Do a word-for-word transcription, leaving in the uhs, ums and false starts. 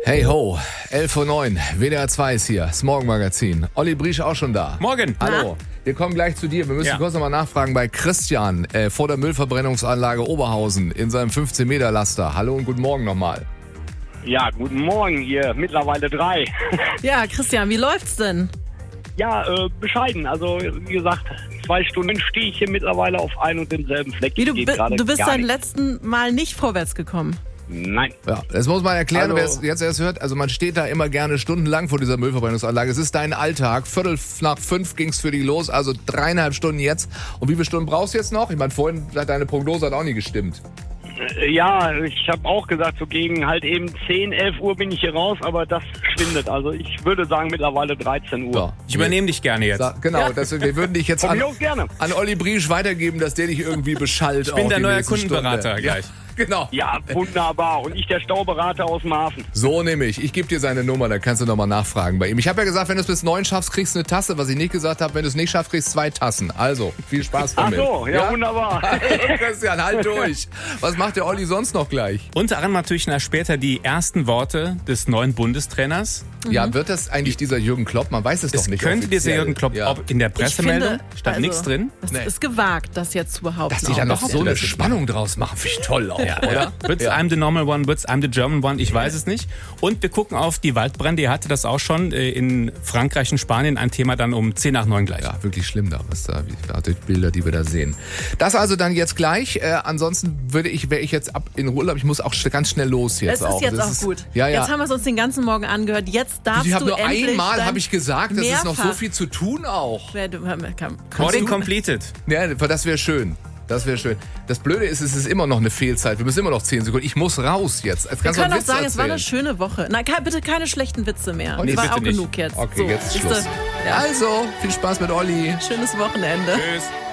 Hey ho, elf Uhr neun, W D R zwei ist hier, das Morgenmagazin. Olli Briesch auch schon da. Morgen. Hallo. Wir kommen gleich zu dir. Wir müssen Ja. kurz nochmal nachfragen bei Christian äh, vor der Müllverbrennungsanlage Oberhausen in seinem fünfzehn Meter Laster. Hallo und guten Morgen nochmal. Ja, guten Morgen hier, mittlerweile drei. Ja, Christian, wie läuft's denn? Ja, äh, bescheiden. Also, wie gesagt, zwei Stunden stehe ich hier mittlerweile auf ein und demselben Fleck. Wie, du, Geht bi- gerade du bist gar beim nicht. letzten Mal nicht vorwärts gekommen. Nein. Ja, das muss man erklären, Also- wer es jetzt erst hört. Also man steht da immer gerne stundenlang vor dieser Müllverbrennungsanlage. Es ist dein Alltag. Viertel nach fünf ging's für dich los, also dreieinhalb Stunden jetzt. Und wie viele Stunden brauchst du jetzt noch? Ich meine, vorhin hat deine Prognose hat auch nie gestimmt. Äh, Ja, ich habe auch gesagt, so gegen halt eben zehn, elf Uhr bin ich hier raus, aber das schwindet. Also ich würde sagen mittlerweile dreizehn Uhr. Ja. Ich übernehme dich gerne jetzt. Sa- Genau, das, wir würden dich jetzt Von an, mir aus gerne. an Olli Briesch weitergeben, dass der dich irgendwie beschallt. Ich bin auch der die neue nächste Kundenberater Stunde. gleich. Ja, genau. Ja, wunderbar. Und ich der Stauberater aus dem Hafen. So nämlich. Ich gebe dir seine Nummer, dann kannst du nochmal nachfragen bei ihm. Ich habe ja gesagt, wenn du es bis neun schaffst, kriegst du eine Tasse. Was ich nicht gesagt habe, wenn du es nicht schaffst, kriegst du zwei Tassen. Also, viel Spaß Ach damit. so, ja, wunderbar. Christian, halt durch. Was macht der Olli sonst noch gleich? Unter anderem natürlich nach später die ersten Worte des neuen Bundestrainers. Ja, wird das eigentlich dieser Jürgen Klopp? Man weiß es Es doch nicht könnte dieser offiziell. Jürgen Klopp, Ja. ob in der Pressemeldung Ich stand also, nichts drin. Das Nee. ist gewagt, das jetzt zu behaupten. Dass die da auch. noch so eine das ist- Spannung draus machen, finde ich toll auch, oder? Wird's Ja. I'm the normal one, wird's I'm the German one, ich weiß es nicht. Und wir gucken auf die Waldbrände, ihr hatte das auch schon äh, in Frankreich und Spanien, ein Thema dann um zehn nach neun gleich. Ja, wirklich schlimm da, was da, wie, die Bilder, die wir da sehen. Das also dann jetzt gleich. Äh, ansonsten würde ich, wäre ich jetzt ab in Urlaub. Ich muss auch sch- ganz schnell los jetzt Es auch. ist jetzt Das auch gut. Ja, ja. Jetzt haben wir es uns den ganzen Morgen angehört. Jetzt darfst ich habe du nur endlich einmal, dein- habe ich gesagt, das ist noch so Mehrfach. viel zu tun auch. Wer- du- komm, Boarding completed. Ja, das wäre schön. Das wäre schön. Das Blöde ist, es ist immer noch eine Fehlzeit. Wir müssen immer noch zehn Sekunden. Ich muss raus jetzt. Jetzt Wir kannst du können einen auch Witz sagen, es war eine erzählen. schöne Woche. Nein, ke- bitte keine schlechten Witze mehr. Nee, Es war bitte auch nicht. genug jetzt. Okay, so, jetzt ist siehste, Schluss. Ja, Also, viel Spaß mit Olli. schönes Wochenende. Tschüss.